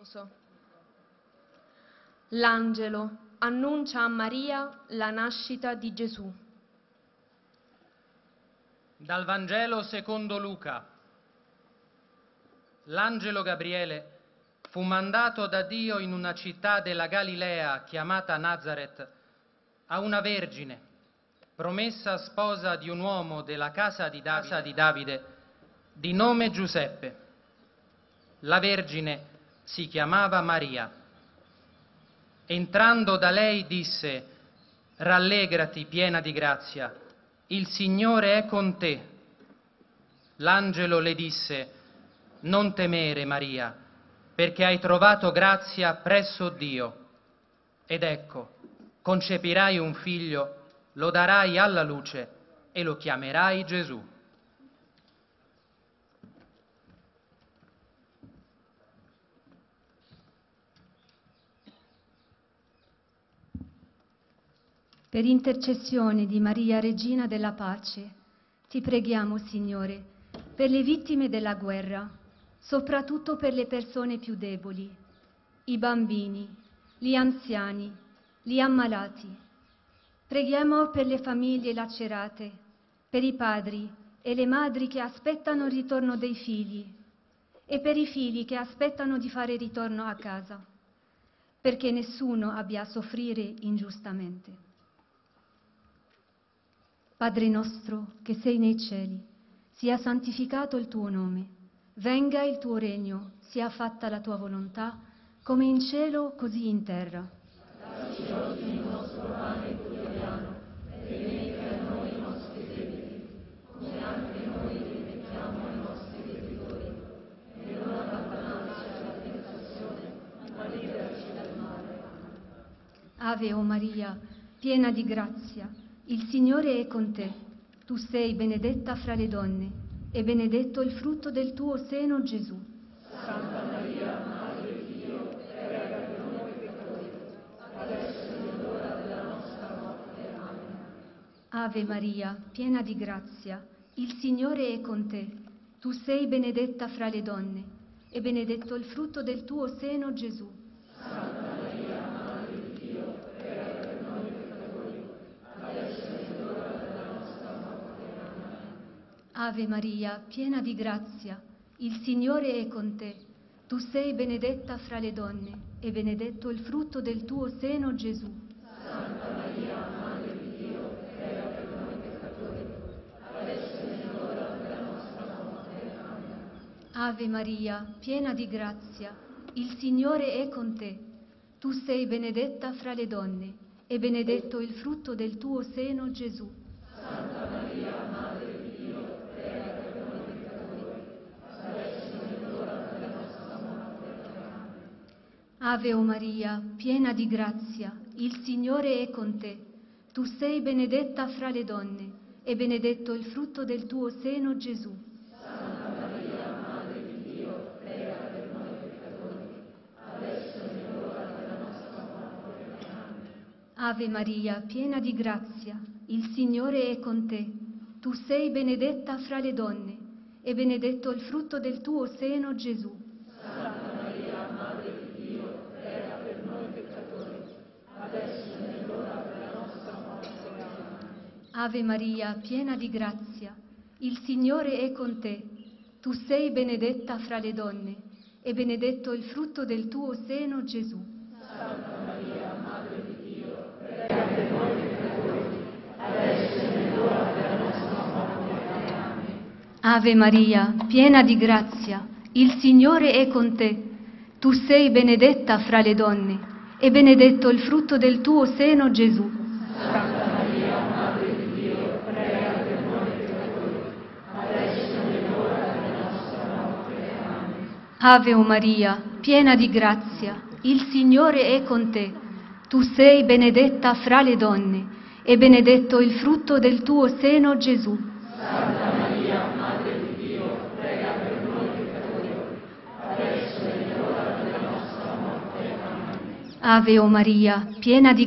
sposo. L'angelo annuncia a Maria la nascita di Gesù. Dal Vangelo secondo Luca. L'angelo Gabriele fu mandato da Dio in una città della Galilea chiamata Nazaret a una vergine, promessa sposa di un uomo della casa di Davide, di nome Giuseppe. La vergine si chiamava Maria. Entrando da lei disse: «Rallegrati, piena di grazia, il Signore è con te». L'angelo le disse: «Non temere, Maria, perché hai trovato grazia presso Dio. Ed ecco, concepirai un figlio, lo darai alla luce e lo chiamerai Gesù». Per intercessione di Maria, Regina della Pace, ti preghiamo, Signore, per le vittime della guerra, soprattutto per le persone più deboli, i bambini, gli anziani, gli ammalati. Preghiamo per le famiglie lacerate, per i padri e le madri che aspettano il ritorno dei figli e per i figli che aspettano di fare ritorno a casa, perché nessuno abbia a soffrire ingiustamente. Padre nostro che sei nei cieli, sia santificato il tuo nome, venga il tuo regno, sia fatta la tua volontà, come in cielo così in terra. Dacci oggi il nostro pane quotidiano e rimetti a noi i nostri debiti, come anche noi rimettiamo ai nostri debitori, e non abbandonarci alla tentazione, ma liberaci dal male. Ave o Maria, piena di grazia, il Signore è con te. Tu sei benedetta fra le donne, e benedetto il frutto del tuo seno, Gesù. Santa Maria, Madre di Dio, prega per noi peccatori, adesso è l'ora della nostra morte. Amen. Ave Maria, piena di grazia, il Signore è con te. Tu sei benedetta fra le donne, e benedetto il frutto del tuo seno, Gesù. Santa Maria, Madre di Dio, prega per noi peccatori, adesso è l'ora della nostra morte. Amen. Ave Maria, piena di grazia, il Signore è con te. Tu sei benedetta fra le donne, e benedetto il frutto del tuo seno, Gesù. Santa Maria, Madre di Dio, prega per noi peccatori, adesso è l'ora della nostra morte. Amen. Ave Maria, piena di grazia, il Signore è con te. Tu sei benedetta fra le donne, e benedetto il frutto del tuo seno, Gesù. Santa Maria, Madre di Dio, prega per noi peccatori, adesso è l'ora della nostra morte. Amen. Ave o Maria, piena di grazia, il Signore è con te. Tu sei benedetta fra le donne, e benedetto il frutto del tuo seno, Gesù. Santa Maria, Madre di Dio, prega per noi peccatori, adesso è l'ora della nostra morte. Amen. Ave Maria, piena di grazia, il Signore è con te. Tu sei benedetta fra le donne, e benedetto il frutto del tuo seno, Gesù. Santa Maria, Madre di Dio, prega per noi peccatori, adesso è l'ora della nostra morte. Amen. Ave Maria, piena di grazia, il Signore è con te. Tu sei benedetta fra le donne, e benedetto il frutto del tuo seno, Gesù. Santa Maria, Madre di Dio, prega per noi peccatori, adesso è l'ora della nostra morte. Amen. Ave Maria, piena di grazia, il Signore è con te. Tu sei benedetta fra le donne, e benedetto il frutto del tuo seno, Gesù. Santa Maria, Madre di Dio, prega per noi peccatori, adesso è l'ora della nostra morte. Amen. Ave o Maria, piena di grazia, il Signore è con te. Tu sei benedetta fra le donne, e benedetto il frutto del tuo seno, Gesù. Santa Maria, Madre di Dio, prega per noi peccatori, adesso è l'ora della nostra morte. Amen. Ave o Maria, piena di